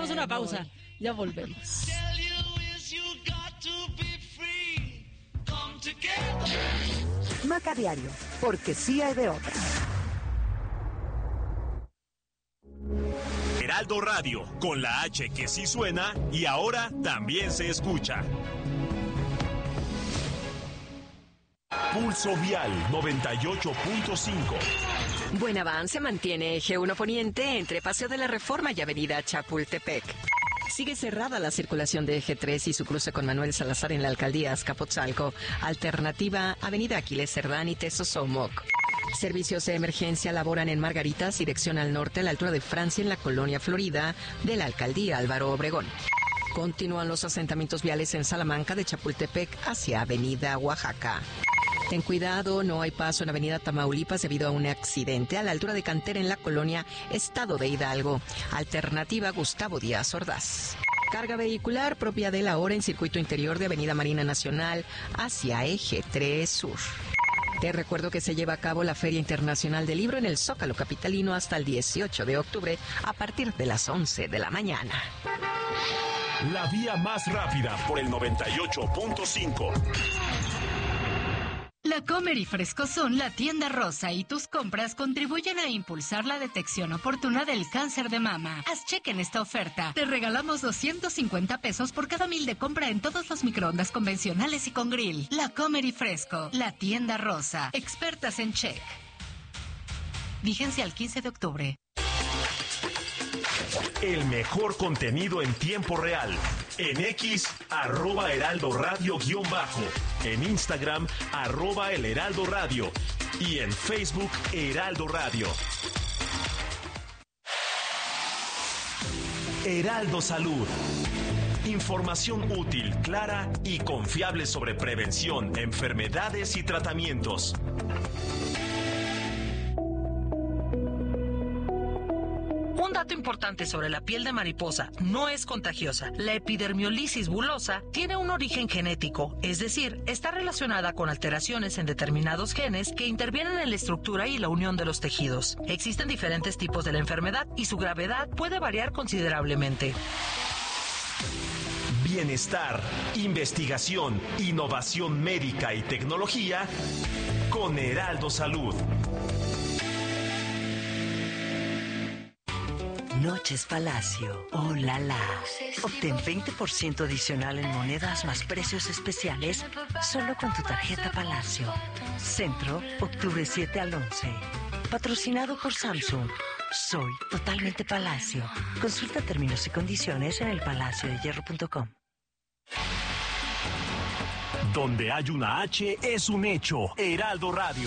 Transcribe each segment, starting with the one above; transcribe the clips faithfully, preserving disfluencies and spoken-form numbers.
Hagamos una pausa. Ya volvemos. Maca Diario, porque sí hay de otra. Heraldo Radio, con la H que sí suena y ahora también se escucha. Pulso Vial noventa y ocho punto cinco. Buen avance mantiene Eje uno Poniente entre Paseo de la Reforma y Avenida Chapultepec. Sigue cerrada la circulación de Eje tres y su cruce con Manuel Salazar en la alcaldía Azcapotzalco. Alternativa Avenida Aquiles Cerdán y Tesosomoc. Servicios de emergencia laboran en Margaritas, dirección al norte, a la altura de Francia, en la colonia Florida de la alcaldía Álvaro Obregón. Continúan los asentamientos viales en Salamanca, de Chapultepec hacia Avenida Oaxaca. Ten cuidado, no hay paso en Avenida Tamaulipas debido a un accidente a la altura de Cantera en la colonia Estado de Hidalgo. Alternativa Gustavo Díaz Ordaz. Carga vehicular propia de la hora en circuito interior de Avenida Marina Nacional hacia Eje tres Sur. Te recuerdo que se lleva a cabo la Feria Internacional del Libro en el Zócalo capitalino hasta el dieciocho de octubre a partir de las once de la mañana. La vía más rápida por el noventa y ocho punto cinco. La Comer y Frescosón, la tienda rosa y tus compras contribuyen a impulsar la detección oportuna del cáncer de mama. Haz cheque en esta oferta. Te regalamos doscientos cincuenta pesos por cada mil de compra en todos los microondas convencionales y con grill. La Comer y Fresco, la tienda rosa. Expertas en check. Vigencia al quince de octubre. El mejor contenido en tiempo real. En X, arroba Heraldo Radio guión bajo. En Instagram, arroba El Heraldo Radio. Y en Facebook, Heraldo Radio. Heraldo Salud. Información útil, clara y confiable sobre prevención, enfermedades y tratamientos. Un dato importante sobre la piel de mariposa: no es contagiosa. La epidermiolisis bulosa tiene un origen genético, es decir, está relacionada con alteraciones en determinados genes que intervienen en la estructura y la unión de los tejidos. Existen diferentes tipos de la enfermedad y su gravedad puede variar considerablemente. Bienestar, investigación, innovación médica y tecnología con Heraldo Salud. Noches Palacio. ¡Oh, la, la! Obtén veinte por ciento adicional en monedas más precios especiales solo con tu tarjeta Palacio. Centro, octubre siete al once. Patrocinado por Samsung. Soy totalmente Palacio. Consulta términos y condiciones en el palacio de hierro punto com. Donde hay una H es un hecho. Heraldo Radio.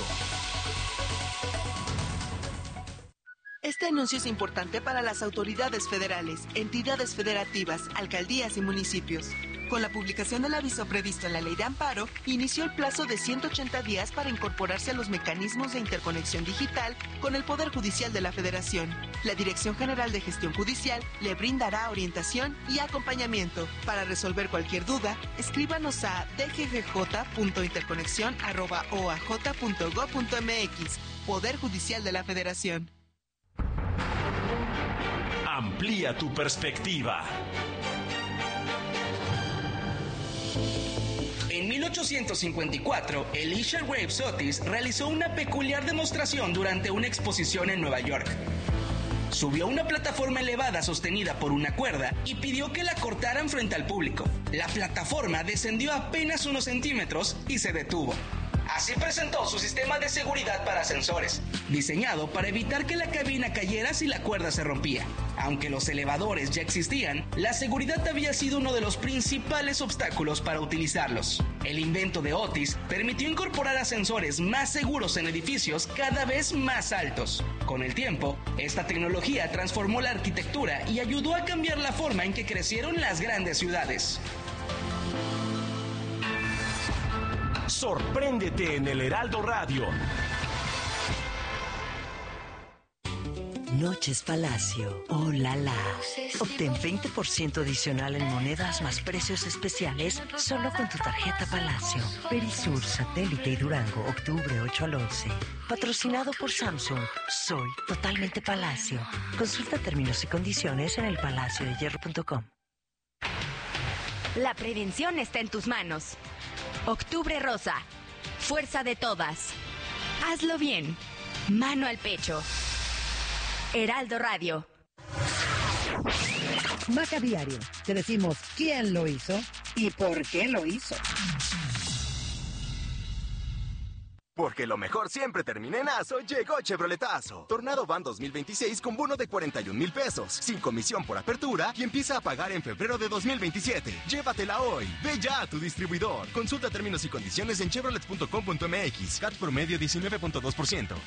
Este anuncio es importante para las autoridades federales, entidades federativas, alcaldías y municipios. Con la publicación del aviso previsto en la Ley de Amparo, inició el plazo de ciento ochenta días para incorporarse a los mecanismos de interconexión digital con el Poder Judicial de la Federación. La Dirección General de Gestión Judicial le brindará orientación y acompañamiento. Para resolver cualquier duda, escríbanos a d g g j punto interconexión arroba o a j punto gob punto m x. Poder Judicial de la Federación. Amplía tu perspectiva. En mil ochocientos cincuenta y cuatro, Elisha Graves Otis realizó una peculiar demostración durante una exposición en Nueva York. Subió a una plataforma elevada sostenida por una cuerda y pidió que la cortaran frente al público. La plataforma descendió apenas unos centímetros y se detuvo. Así presentó su sistema de seguridad para ascensores, diseñado para evitar que la cabina cayera si la cuerda se rompía. Aunque los elevadores ya existían, la seguridad había sido uno de los principales obstáculos para utilizarlos. El invento de Otis permitió incorporar ascensores más seguros en edificios cada vez más altos. Con el tiempo, esta tecnología transformó la arquitectura y ayudó a cambiar la forma en que crecieron las grandes ciudades. Sorpréndete en el Heraldo Radio. Noches Palacio. Oh, la, la. Obtén veinte por ciento adicional en monedas más precios especiales solo con tu tarjeta Palacio. Perisur, Satélite y Durango, octubre ocho al once. Patrocinado por Samsung. Soy totalmente Palacio. Consulta términos y condiciones en el palacio de hierro punto com. La prevención está en tus manos. Octubre Rosa. Fuerza de todas. Hazlo bien. Mano al pecho. Heraldo Radio. Maca Diario. Te decimos quién lo hizo y por qué lo hizo. Porque lo mejor siempre termina en Aso, llegó Chevroletazo. Tornado Van dos mil veintiséis con bono de cuarenta y un mil pesos, sin comisión por apertura y empieza a pagar en febrero de dos mil veintisiete. Llévatela hoy. Ve ya a tu distribuidor. Consulta términos y condiciones en chevrolet punto com punto m x. C A T promedio diecinueve punto dos por ciento.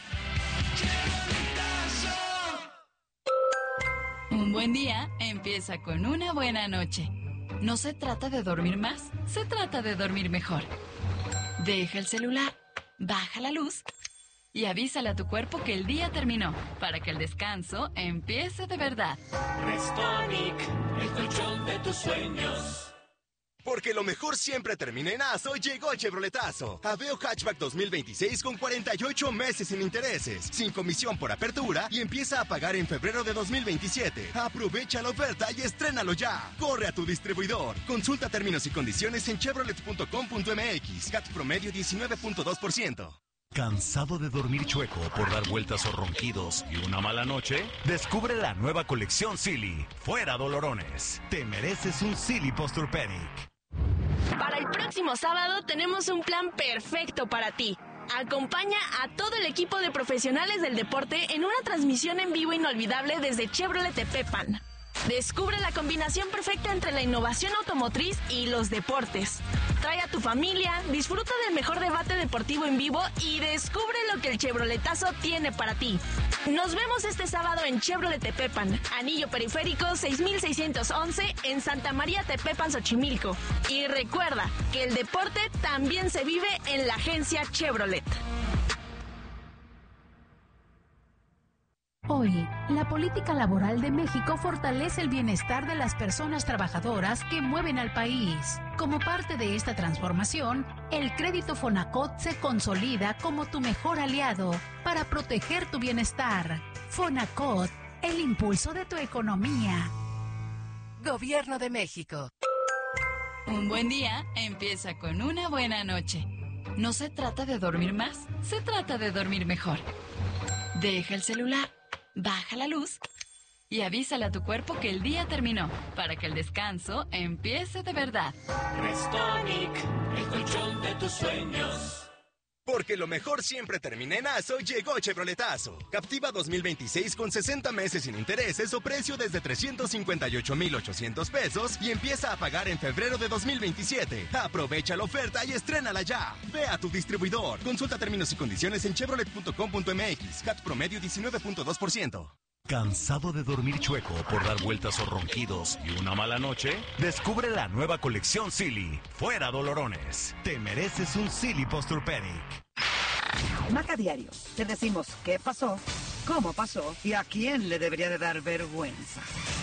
Un buen día empieza con una buena noche. No se trata de dormir más, se trata de dormir mejor. Deja el celular, baja la luz y avísale a tu cuerpo que el día terminó, para que el descanso empiece de verdad. Restonic, el colchón de tus sueños. Porque lo mejor siempre termina en Aso, llegó Chevroletazo. Aveo Hatchback dos mil veintiséis con cuarenta y ocho meses sin intereses, sin comisión por apertura y empieza a pagar en febrero de dos mil veintisiete. Aprovecha la oferta y estrénalo ya. Corre a tu distribuidor. Consulta términos y condiciones en chevrolet punto com punto m x. C A T promedio diecinueve punto dos por ciento. ¿Cansado de dormir chueco por dar vueltas o ronquidos y una mala noche? Descubre la nueva colección Silly. Fuera dolorones. Te mereces un Silly Posturepedic. Para el próximo sábado tenemos un plan perfecto para ti. Acompaña a todo el equipo de profesionales del deporte en una transmisión en vivo inolvidable desde Chevrolet Tepepan. Descubre la combinación perfecta entre la innovación automotriz y los deportes. Trae a tu familia, disfruta del mejor debate deportivo en vivo y descubre lo que el Chevroletazo tiene para ti. Nos vemos este sábado en Chevrolet Tepepan, Anillo Periférico seis mil seiscientos once en Santa María Tepepan, Xochimilco. Y recuerda que el deporte también se vive en la agencia Chevrolet. Hoy, la política laboral de México fortalece el bienestar de las personas trabajadoras que mueven al país. Como parte de esta transformación, el crédito Fonacot se consolida como tu mejor aliado para proteger tu bienestar. Fonacot, el impulso de tu economía. Gobierno de México. Un buen día empieza con una buena noche. No se trata de dormir más, se trata de dormir mejor. Deja el celular, baja la luz y avísale a tu cuerpo que el día terminó, para que el descanso empiece de verdad. Restonic, el colchón de tus sueños. Porque lo mejor siempre termina en Aso, llegó Chevroletazo. Captiva dos mil veintiséis con sesenta meses sin intereses o precio desde trescientos cincuenta y ocho mil ochocientos pesos y empieza a pagar en febrero de dos mil veintisiete. Aprovecha la oferta y estrénala ya. Ve a tu distribuidor. Consulta términos y condiciones en chevrolet punto com punto m x. C A T promedio diecinueve punto dos por ciento. ¿Cansado de dormir chueco por dar vueltas o ronquidos y una mala noche? Descubre la nueva colección Silly. Fuera dolorones. Te mereces un Silly Posturepedic. Maca Diario. Te decimos qué pasó, cómo pasó y a quién le debería de dar vergüenza.